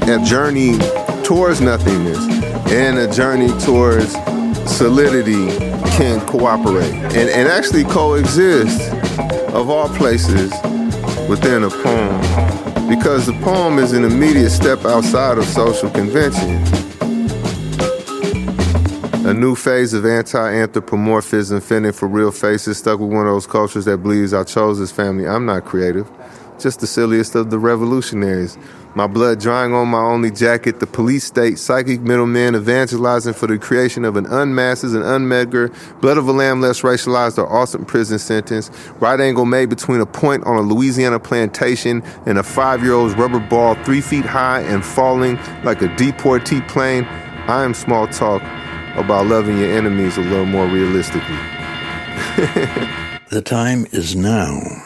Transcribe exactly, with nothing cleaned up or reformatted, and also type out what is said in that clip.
a journey towards nothingness and a journey towards solidity can cooperate and, and actually coexist, of all places, within a poem. Because the poem is an immediate step outside of social convention. A new phase of anti-anthropomorphism, fending for real faces, stuck with one of those cultures that believes I chose this family. I'm not creative, just the silliest of the revolutionaries. My blood drying on my only jacket, the police state, psychic middlemen evangelizing for the creation of an unmasked and unmeasured, blood of a lamb less racialized or awesome prison sentence, right angle made between a point on a Louisiana plantation and a five-year-old's rubber ball three feet high and falling like a deportee plane. I am small talk about loving your enemies a little more realistically. The time is now.